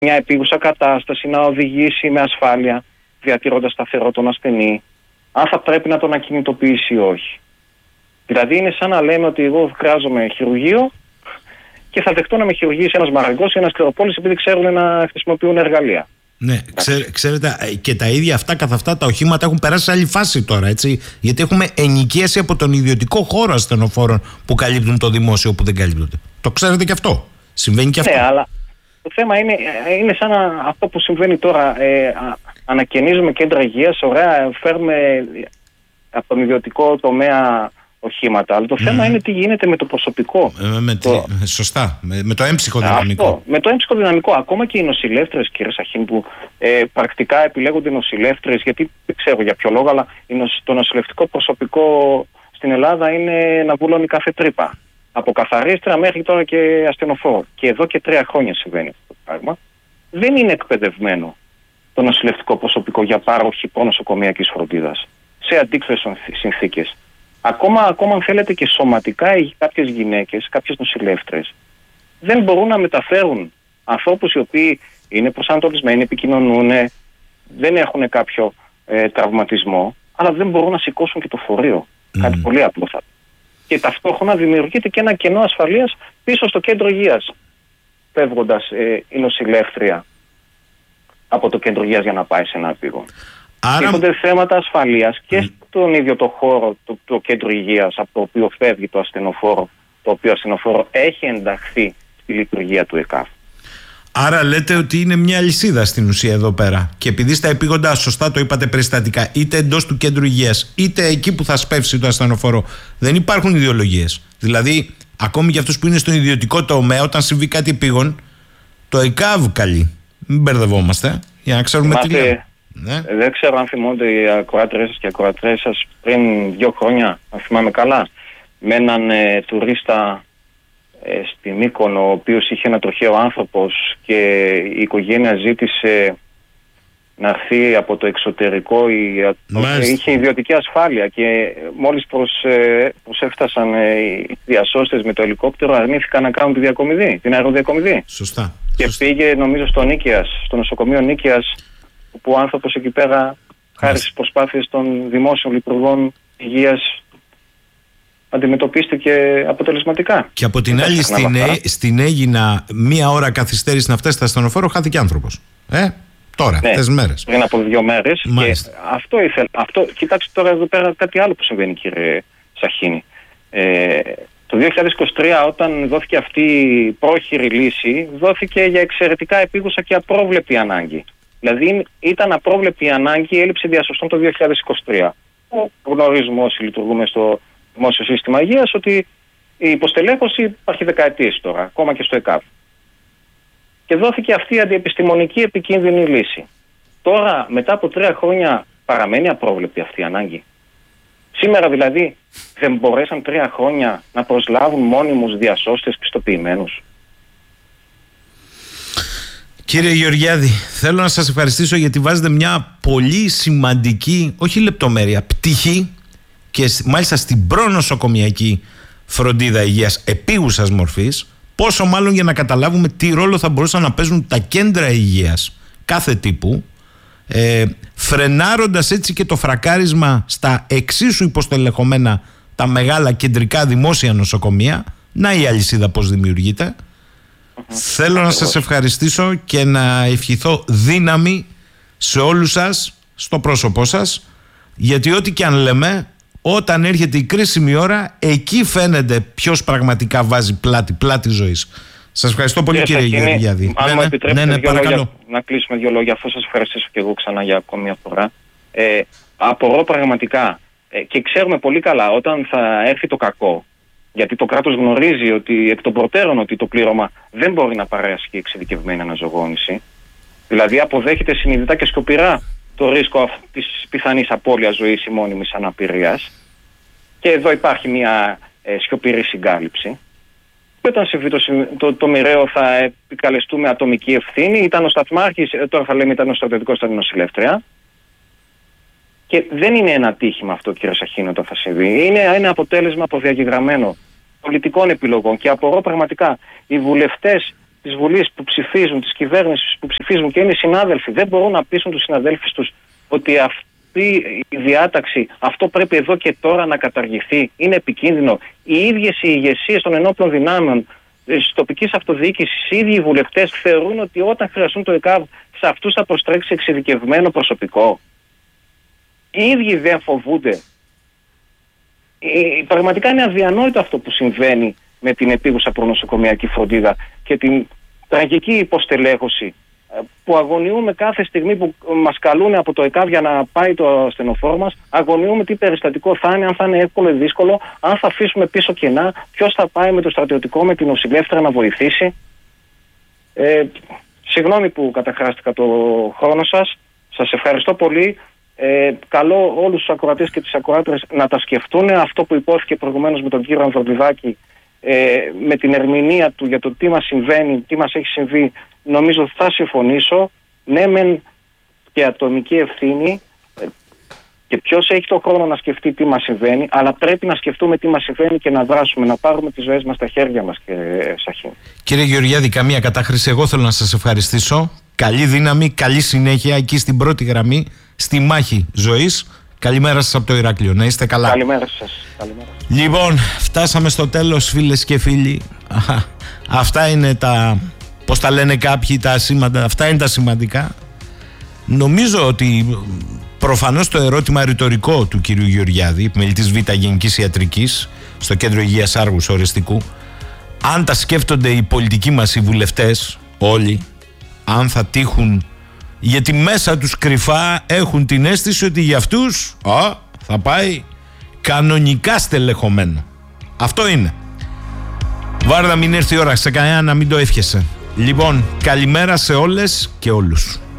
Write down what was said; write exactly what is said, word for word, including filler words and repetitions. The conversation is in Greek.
μια επίγουσα κατάσταση να οδηγήσει με ασφάλεια, διατηρώντας σταθερό τον ασθενή, αν θα πρέπει να τον ακινητοποιήσει ή όχι. Δηλαδή είναι σαν να λέμε ότι εγώ χρειάζομαι χειρουργείο και θα δεχτώ να με χειρουργήσει ένας Μαραγκός ή ένας Κληροπόλης επειδή ξέρουν να χρησιμοποιούν εργαλεία. Ναι, ξέ, ξέρετε, και τα ίδια αυτά καθ' αυτά τα οχήματα έχουν περάσει σε άλλη φάση τώρα, έτσι. Γιατί έχουμε ενοικίαση από τον ιδιωτικό χώρο ασθενοφόρων που καλύπτουν το δημόσιο που δεν καλύπτονται. Το ξέρετε και αυτό. Συμβαίνει και αυτό. Ναι, αλλά το θέμα είναι, είναι σαν να, αυτό που συμβαίνει τώρα. Ε, α, ανακαινίζουμε κέντρα υγείας, ωραία, φέρνουμε από τον ιδιωτικό τομέα οχήματα. Αλλά το mm. θέμα είναι τι γίνεται με το προσωπικό. Ε, με το... τι, σωστά. Με, με το έμψυχο δυναμικό. Αυτό, με το έμψυχο δυναμικό. Ακόμα και οι νοσηλεύτρες, κύριε Σαχίν, που ε, πρακτικά επιλέγονται νοσηλεύτρες, γιατί δεν ξέρω για ποιο λόγο, αλλά το νοσηλευτικό προσωπικό στην Ελλάδα είναι να βουλώνει κάθε τρύπα. Από καθαρίστρα μέχρι τώρα και ασθενοφόρο. Και εδώ και τρία χρόνια συμβαίνει αυτό το πράγμα. Δεν είναι εκπαιδευμένο το νοσηλευτικό προσωπικό για πάροχη προνοσοκομιακής φροντίδας σε αντίξωες συνθήκες. Ακόμα, ακόμα αν θέλετε και σωματικά, κάποιες γυναίκες, κάποιες νοσηλεύτρες δεν μπορούν να μεταφέρουν ανθρώπους οι οποίοι είναι προσανατολισμένοι, επικοινωνούν, δεν έχουν κάποιο ε, τραυματισμό, αλλά δεν μπορούν να σηκώσουν και το φορείο. Mm. Κάτι πολύ απλό θα. Και ταυτόχρονα δημιουργείται και ένα κενό ασφαλείας πίσω στο κέντρο υγείας, φεύγοντας ε, η νοσηλεύτρια από το κέντρο υγείας για να πάει σε ένα επίγον. Άρα... Έχονται θέματα ασφαλείας και mm. στον ίδιο το χώρο, το, το κέντρο υγείας από το οποίο φεύγει το ασθενοφόρο, το οποίο ασθενοφόρο έχει ενταχθεί στη λειτουργία του ΕΚΑΒ. Άρα λέτε ότι είναι μια αλυσίδα στην ουσία εδώ πέρα. Και επειδή στα επίγοντα, σωστά το είπατε περιστατικά, είτε εντός του κέντρου υγείας, είτε εκεί που θα σπεύσει το ασθενοφόρο, δεν υπάρχουν ιδεολογίες. Δηλαδή, ακόμη για αυτούς που είναι στον ιδιωτικό τομέα, όταν συμβεί κάτι επίγον, το ΕΚΑΒ καλεί. Μην μπερδευόμαστε, για να ξέρουμε τι λέμε. Ναι. Δεν ξέρω αν θυμόνται οι ακροάτρες σας και οι ακροατρές σας πριν δύο χρόνια, αν θυμάμαι καλά, με έναν ε, τουρίστα ε, στη Μύκονο, ο οποίος είχε ένα τροχαίο άνθρωπος και η οικογένεια ζήτησε να έρθει από το εξωτερικό, η, είχε ιδιωτική ασφάλεια και μόλις προς, ε, προσέφτασαν ε, οι διασώστες με το ελικόπτερο, αρνήθηκαν να κάνουν τη διακομιδή, την αεροδιακομιδή. Σωστά. Και Σωστά. πήγε νομίζω στο Νίκαιας, στο νοσοκομείο Νίκαιας, όπου ο άνθρωπος εκεί πέρα, χάρη στις προσπάθειες των δημόσιων λειτουργών υγείας, αντιμετωπίστηκε αποτελεσματικά. Και από την άλλη, στην, ε, στην Αίγινα, μία ώρα καθυστέρηση να φτάσει στο ασθενοφόρο, χάθηκε άνθρωπος. Ε, τώρα, ναι, αυτές τις μέρες. Πριν από δύο μέρες. Και αυτό ήθελα. Αυτό, κοιτάξτε τώρα εδώ πέρα κάτι άλλο που συμβαίνει, κύριε Σαχίνη. Ε, το δύο χιλιάδες είκοσι τρία, όταν δόθηκε αυτή η πρόχειρη λύση, δόθηκε για εξαιρετικά επίγουσα και απρόβλεπτη ανάγκη. Δηλαδή ήταν απρόβλεπτη η ανάγκη, η έλλειψη διασωστών το δύο χιλιάδες είκοσι τρία. Γνωρίζουμε όσοι λειτουργούμε στο δημόσιο σύστημα υγείας ότι η υποστελέχωση υπάρχει δεκαετίες τώρα, ακόμα και στο ΕΚΑΒ. Και δόθηκε αυτή η αντιεπιστημονική επικίνδυνη λύση. Τώρα, μετά από τρία χρόνια, παραμένει απρόβλεπτη αυτή η ανάγκη. Σήμερα δηλαδή δεν μπορέσαν τρία χρόνια να προσλάβουν μόνιμους διασώστες πιστοποιημένους. Κύριε Γεωργιάδη, θέλω να σας ευχαριστήσω γιατί βάζετε μια πολύ σημαντική, όχι λεπτομέρεια, πτυχή και μάλιστα στην προνοσοκομιακή φροντίδα υγείας επίγουσας μορφής, πόσο μάλλον για να καταλάβουμε τι ρόλο θα μπορούσαν να παίζουν τα κέντρα υγείας κάθε τύπου, ε, φρενάροντας έτσι και το φρακάρισμα στα εξίσου υποστελεχωμένα τα μεγάλα κεντρικά δημόσια νοσοκομεία. Να η αλυσίδα πώς δημιουργείται. Θέλω να σας ευχαριστήσω και να ευχηθώ δύναμη σε όλους σας, στο πρόσωπό σας, γιατί ό,τι και αν λέμε, όταν έρχεται η κρίσιμη ώρα, εκεί φαίνεται ποιος πραγματικά βάζει πλάτη, πλάτη ζωής. Σας ευχαριστώ πολύ, κύριε Γεωργιάδη. Αν ναι, μου επιτρέπετε ναι, ναι, δύο παρακαλώ. λόγια, να κλείσουμε δύο λόγια, αφού σας ευχαριστήσω και εγώ ξανά για ακόμη μια φορά. Ε, απορώ πραγματικά ε, και ξέρουμε πολύ καλά όταν θα έρθει το κακό, γιατί το κράτος γνωρίζει ότι εκ των προτέρων ότι το πλήρωμα δεν μπορεί να παράσχει εξειδικευμένη αναζωογόνηση. Δηλαδή αποδέχεται συνειδητά και σκοπηρά το ρίσκο της πιθανής απώλειας ζωής ή μόνιμης αναπηρίας. Και εδώ υπάρχει μια ε, σιωπηρή συγκάλυψη. Και όταν συμβεί το, το, το μοιραίο θα επικαλεστούμε ατομική ευθύνη. Ήταν ο σταθμάρχης, τώρα θα λέμε ήταν ο στρατιωτικός, ήταν η νοσηλεύτρια. Και δεν είναι ένα τύχημα αυτό, κύριε Σαχίνη, όταν θα συμβεί. Είναι ένα αποτέλεσμα αποδιαγεγραμμένο πολιτικών επιλογών. Και απορώ πραγματικά οι βουλευτές της Βουλής που ψηφίζουν, της κυβέρνησης που ψηφίζουν και είναι συνάδελφοι, δεν μπορούν να πείσουν τους συναδέλφους τους ότι αυτή η διάταξη, αυτό πρέπει εδώ και τώρα να καταργηθεί, είναι επικίνδυνο. Οι ίδιες οι ηγεσίες των ενόπλων δυνάμεων της τοπικής αυτοδιοίκησης, οι ίδιοι οι βουλευτές θεωρούν ότι όταν χρειαστούν το ΕΚΑΒ, σε αυτούς θα προστρέξει εξειδικευμένο προσωπικό. Οι ίδιοι δεν φοβούνται. Ε, πραγματικά είναι αδιανόητο αυτό που συμβαίνει με την επίγουσα προνοσοκομιακή φροντίδα και την τραγική υποστελέχωση που αγωνιούμε κάθε στιγμή που μας καλούν από το ΕΚΑΒ για να πάει το ασθενοφόρο μας. Αγωνιούμε τι περιστατικό θα είναι, αν θα είναι εύκολο ή δύσκολο, αν θα αφήσουμε πίσω κενά, ποιος θα πάει με το στρατιωτικό, με την νοσηλεύτρια να βοηθήσει. Ε, συγγνώμη που καταχράστηκα το χρόνο σας. Σας ευχαριστώ πολύ. Ε, καλώ όλους τους ακροατές και τις ακροάτρες να τα σκεφτούν. Αυτό που υπόθηκε προηγουμένως με τον κύριο Ανδρουλιδάκη, ε, με την ερμηνεία του για το τι μας συμβαίνει, τι μας έχει συμβεί, νομίζω θα συμφωνήσω. Ναι, μεν και ατομική ευθύνη, ε, και ποιος έχει το χρόνο να σκεφτεί τι μας συμβαίνει, αλλά πρέπει να σκεφτούμε τι μας συμβαίνει και να δράσουμε, να πάρουμε τις ζωές μας στα χέρια μας, και Σαχίν. Κύριε Γεωργιάδη, καμία κατάχρηση. Εγώ θέλω να σας ευχαριστήσω. Καλή δύναμη, καλή συνέχεια εκεί στην πρώτη γραμμή, στη μάχη ζωής. Καλημέρα σας από το Ηράκλειο. Να είστε καλά. Καλημέρα σας. Καλημέρα. Λοιπόν, φτάσαμε στο τέλος, φίλες και φίλοι. Αυτά είναι τα, πώς τα λένε κάποιοι, τα ασήμαντα, αυτά είναι τα σημαντικά. Νομίζω ότι προφανώς το ερώτημα ρητορικό του κυρίου Γεωργιάδη, επιμελητής Β Γενικής Ιατρικής στο Κέντρο Υγείας Άργους Ορεστικού, αν τα σκέφτονται οι πολιτικοί μας οι βουλευτές όλοι, αν θα τύχουν, γιατί μέσα τους κρυφά έχουν την αίσθηση ότι για αυτούς α, θα πάει κανονικά στελεχωμένο. Αυτό είναι. Βάρδα, μην έρθει η ώρα σε κανένα να μην το εύχεσαι. Λοιπόν, καλημέρα σε όλες και όλους.